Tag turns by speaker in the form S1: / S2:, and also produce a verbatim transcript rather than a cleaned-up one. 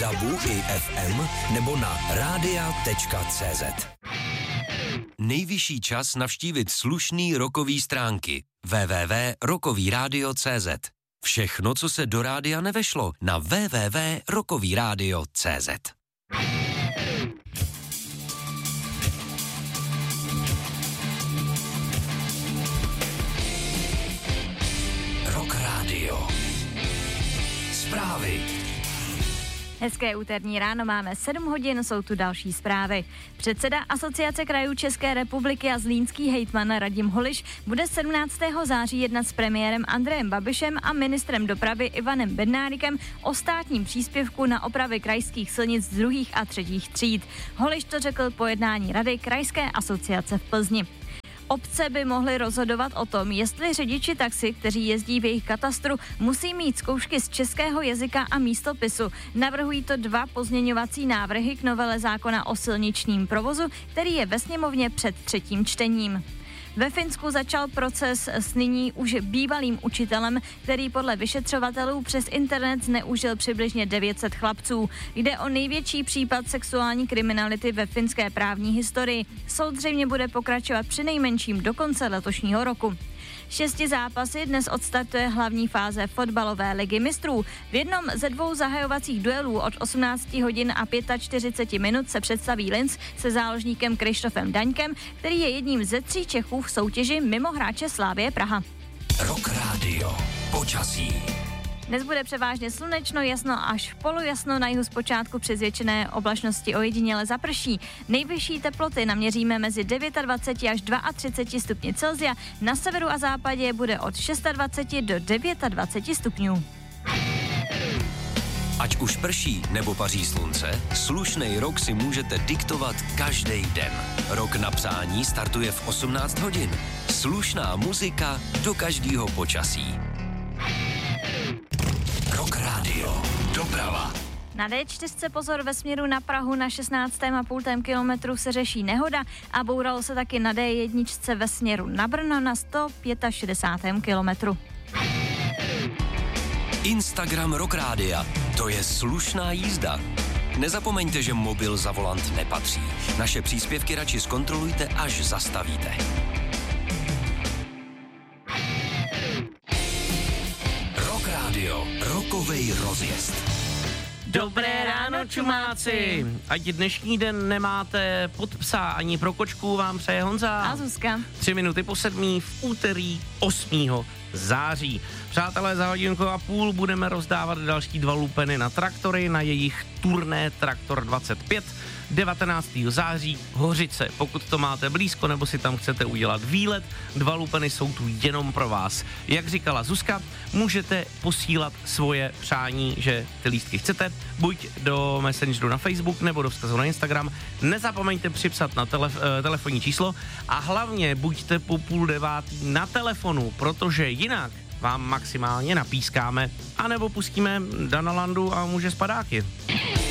S1: dabu i ef em nebo na rádia tečka cé zet. Nejvyšší čas navštívit slušný rockový stránky w w w tečka rockový rádio tečka cé zet. Všechno, co se do rádia nevešlo, na w w w tečka rockový rádio tečka cé zet. Rock Radio. Zprávy.
S2: Hezké úterní ráno, máme sedm hodin, jsou tu další zprávy. Předseda Asociace krajů České republiky a zlínský hejtman Radim Holiš bude sedmnáctého září jednat s premiérem Andrejem Babišem a ministrem dopravy Ivanem Bednárikem o státním příspěvku na opravy krajských silnic z druhých a třetích tříd. Holiš to řekl po jednání Rady Krajské asociace v Plzni. Obce by mohly rozhodovat o tom, jestli řidiči taxi, kteří jezdí v jejich katastru, musí mít zkoušky z českého jazyka a místopisu. Navrhují to dva pozměňovací návrhy k novele zákona o silničním provozu, který je ve sněmovně před třetím čtením. Ve Finsku začal proces s nyní už bývalým učitelem, který podle vyšetřovatelů přes internet zneužil přibližně devět set chlapců. Jde o největší případ sexuální kriminality ve finské právní historii. Soud zřejmě bude pokračovat přinejmenším do konce letošního roku. Šesti zápasy dnes odstartuje hlavní fáze fotbalové ligy mistrů. V jednom ze dvou zahajovacích duelů od osmnáct hodin a čtyřicet pět minut se představí Linz se záložníkem Krištofem Daňkem, který je jedním ze tří Čechů v soutěži mimo hráče Slavie Praha.
S1: Rock Radio. Počasí.
S2: Dnes bude převážně slunečno, jasno až polojasno, na jihu zpočátku při zvětšené oblačnosti ojediněle zaprší. Nejvyšší teploty naměříme mezi dvacet devět až třicet dva stupni Celsia, na severu a západě bude od dvacet šest do dvacet devět stupňů.
S1: Ať už prší nebo paří slunce, slušnej rok si můžete diktovat každý den. Rok na přání startuje v osmnáct hodin. Slušná muzika do každého počasí. Rock Radio. Doprava.
S2: Na dé čtyři pozor ve směru na Prahu na šestnáctém a půl kilometru se řeší nehoda a bouralo se taky na dé jedna ve směru na Brno na sto šedesát pět kilometrů.
S1: Instagram Rock Rádia. To je slušná jízda. Nezapomeňte, že mobil za volant nepatří. Naše příspěvky radši zkontrolujte, až zastavíte. Rock Radio. Rockovej rozjezd.
S3: Dobré ráno, čumáci! Ať dnešní den nemáte pod psa ani pro kočku, vám přeje Honza.
S2: A Zuzka.
S3: Tři minuty po sedmí v úterý osmého září. Přátelé, za hodinku a půl budeme rozdávat další dva lupeny na traktory, na jejich turné Traktor dvacet pět. devatenáctého září Hořice. Pokud to máte blízko nebo si tam chcete udělat výlet, dva lupeny jsou tu jenom pro vás. Jak říkala Zuzka, můžete posílat svoje přání, že ty lístky chcete, buď do Messengeru na Facebook nebo do vzkazu na Instagram. Nezapomeňte připsat na telef- telefonní číslo a hlavně buďte po půl devátý na telefonu, protože jinak vám maximálně napískáme, anebo pustíme Dana Landu a muže z padáky.